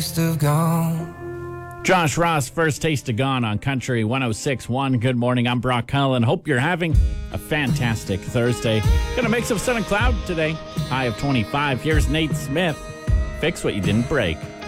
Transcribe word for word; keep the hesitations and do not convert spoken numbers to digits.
Of gone. Josh Ross, First Taste of Gone on Country one oh six point one. Good morning. I'm Brock Cullen. Hope you're having a fantastic Thursday. Gonna mix of sun and cloud today. High of twenty-five. Here's Nate Smith. Fix what you didn't break.